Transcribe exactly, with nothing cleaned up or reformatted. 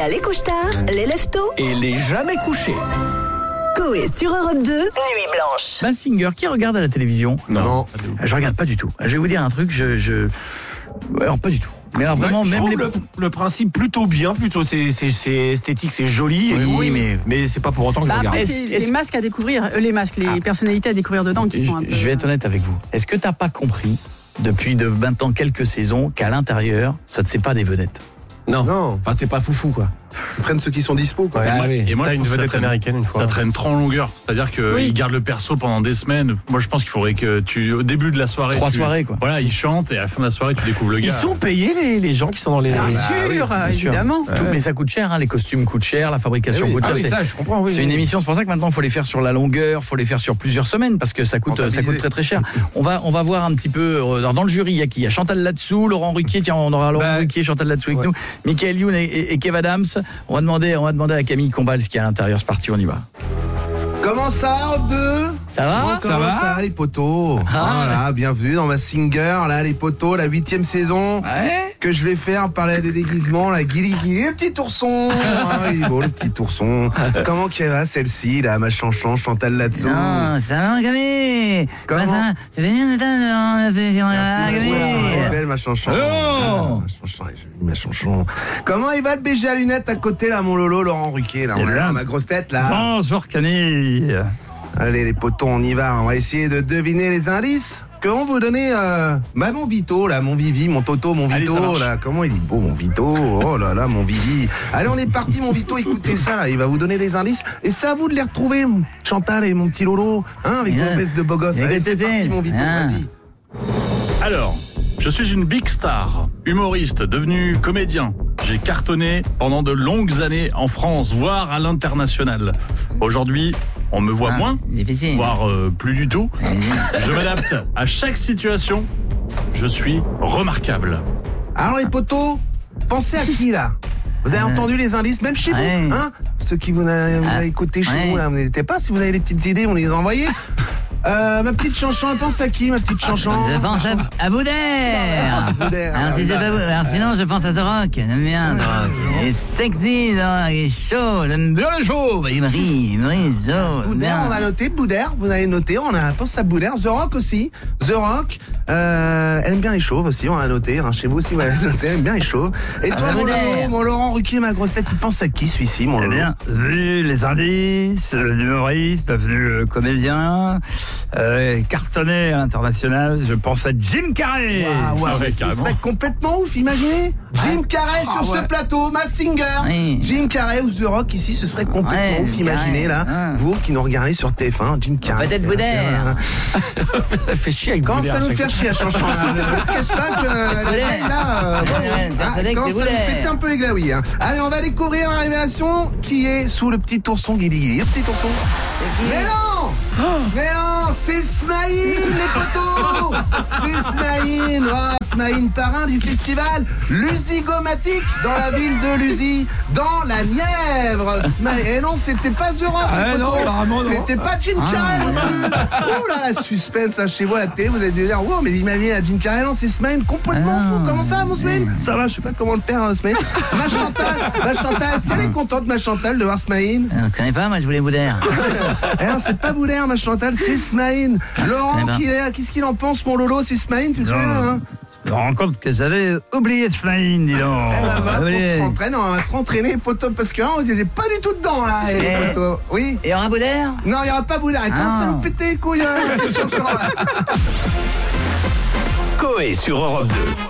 y a les couche-tard, les lève-tôt Et les jamais couchés. Coé sur Europe deux, Nuit Blanche. Masked Singer, qui regarde à la télévision? Non. Je regarde pas du tout. Je vais vous dire un truc, je... je... Alors pas du tout. Mais alors vraiment, Ouais, je même trouve les... le, le principe plutôt bien, plutôt c'est, c'est, c'est esthétique, c'est joli. Oui, et- oui, mais- mais c'est pas pour autant que Bah je regarde. après, Est-ce- c'est est-ce- les masques à découvrir, euh, les masques, les Ah. personnalités à découvrir dedans qui sont un Je, peu... je vais être honnête avec vous. Est-ce que t'as pas compris, depuis de maintenant quelques saisons, qu'à l'intérieur, ça ne c'est pas des vedettes? Non. Non, Enfin, c'est pas foufou, quoi. ils prennent ceux qui sont dispo, quoi. Ah oui. Et moi, T'as je une pense que ça vedette traîne- américaine une fois. Ça traîne trop en longueur. C'est-à-dire qu'ils Oui. gardent le perso pendant des semaines. Moi, je pense qu'il faudrait que tu, au début de la soirée. Trois tu- soirées, quoi. Voilà, ils chantent et à la fin de la soirée, tu découvres le gars. Ils sont payés, les, les gens qui sont dans les. Bien Bah, sûr, Bien sûr. évidemment. Tout, mais ça coûte cher, hein, les costumes coûtent cher, la fabrication Eh oui. coûte Ah cher. oui, c'est ça, je comprends. Oui, c'est oui. une émission, c'est pour ça que maintenant il faut les faire sur la longueur, il faut les faire sur plusieurs semaines parce que ça coûte, ça Rentabiliser. coûte très très cher. On va, on va voir un petit peu euh, dans, dans le jury, il y a qui? Il y a Chantal Latsou, Laurent Ruquier, tiens, on aura Laurent Bah, Ruquier, Chantal Latsou avec ouais. nous, Michael Youn et, et, et Kev Adams. On va demander, on va demander à Camille Combal ce qu'il y a à l'intérieur. C'est parti, on y va. Comment ça, Europe deux? Ça va? Comment va ça, les potos? Ah. Voilà, bienvenue dans ma Singer, là, les potos, la huitième saison. Ouais. Que je vais faire parler des déguisements, la guili guili, le petit ourson. Ah, il est beau, le petit ourson. Comment qu'elle va, celle-ci, là, ma chanchon, Chantal Latsou? Non, ça va, Camille? Comment? Bah, ça, ça fait bien de t'avoir fait, Merci, Camille. merci, elle est belle, ma chanchon. Oh. Ah, ma chanchon, elle est jolie, ma chanchon. Comment il va le B G à lunettes à côté, là, mon Lolo, Laurent Ruquier, là, Eh voilà, bien. ma grosse tête, là. Bonjour Camille. Allez, les potos, on y va. On va essayer de deviner les indices que on vous donner. Euh, bah, mon Vito, là, mon Vivi, mon Toto, mon Allez, ça Vito, marche. là. Comment il est beau, mon Vito. Oh là là, mon Vivi. Allez, on est parti, mon Vito. Écoutez ça, là. Il va vous donner des indices. Et c'est à vous de les retrouver, mon Chantal et mon petit Lolo. Hein, avec Bien. vos vestes de beau gosse. Bien, Allez, c'est bien. parti, mon Vito. Bien. Vas-y. Alors, je suis une big star, humoriste, devenu comédien. J'ai cartonné pendant de longues années en France, voire à l'international. Aujourd'hui, on me voit Ah, moins, difficile. voire euh, plus du tout. Je m'adapte à chaque situation. Je suis remarquable. Alors, les potos, pensez à qui, là? Vous avez Euh, entendu les indices, même chez ouais. vous, hein? Ceux qui vous avez, vous Ah, avez écouté chez ouais. vous, là, vous n'hésitez pas. Si vous avez des petites idées, on les envoyez. Euh, ma petite chanchon, elle pense à qui, ma petite chanchon? Je pense à, à Boudère. Boudère. Alors, si c'est pas vous, alors sinon je pense à The Rock. J'aime bien The Rock. Il est sexy, The Rock. Il est chaud. J'aime bien les chauds. Il brille, il brille chaud. Boudère, Bien. on a noté, Boudère, vous avez noté, on a pense à Boudère, The Rock aussi, The Rock, euh, elle aime bien les chauves aussi, on a noté, hein, chez vous aussi, vous l'avez noté, elle aime bien les chauves. Et Ah, toi, ça mon, veut Laurent, dire. mon Laurent Ruquier, ma grosse tête, il pense à qui, celui-ci, mon Eh Laurent? bien, vu les indices, euh, l'humoriste, devenu euh, comédien, euh, cartonné à l'international, je pense à Jim Carrey. Ah ouais, Ah ouais, ce carrément. serait complètement ouf, imaginez Jim Carrey Ah sur ce plateau, Masked Singer. Oui. Jim Carrey ou The Rock ici, ce serait complètement Ouais, ouf, imaginez là, Carrey. vous qui nous regardez sur T F un, Jim Carrey. Peut-être Boudère. Elle fait chier avec Quand Boudère ça à nous chaque fait fois. chier à Chanchon là, ne te cache pas que la Boudère. veille, là, euh, Ouais, ouais, ah, persuadé que quand c'est ça nous Boudère. pète un peu les glaouis. Hein. Allez, on va découvrir la révélation qui est sous le petit ourson Guili Guili. Le petit ourson. Mais non Mais non, c'est Smaïn, les potos. C'est Smaïn. Oh, Smaïn, parrain du festival Lusigomatique dans la ville de Luzy, dans la Nièvre. Smaïn. Et non, c'était pas The Rock, Ah les non, potos. apparemment, non. C'était pas Jim Carrey non plus. Oh là, la suspense hein, chez vous à la télé, vous allez dire, wow, mais imaginez la Jim Carrey, non, c'est Smaïn, complètement Ah. fou. Comment ça, mon Smaïn? Ça va, je sais pas comment le faire, hein, Smaïn. Ma Chantal, ma Chantal, est-ce qu'elle est contente, ma Chantal, de voir Smaïn? Je ne connais pas, moi je voulais Boudère. Eh non, c'est pas Boudère, ma Chantal, c'est Smaïn. Laurent, Eh ben. qui est- qu'est-ce qu'il en pense, mon Lolo? C'est Smaïn, tu le Non. connais, hein? Je me rends compte que j'avais oublié Smaïn, dis donc. Eh ben, voilà, Oublié. on se rentraîne, on va se rentraîner, poteau, parce que là, on était pas du tout dedans, là, les Eh. poteaux. Oui? Et aura Boudère? Non, il y aura pas Boudère. Il commence Ah. à nous péter les couilles, hein, Chanchon, là. Coé sur Europe deux.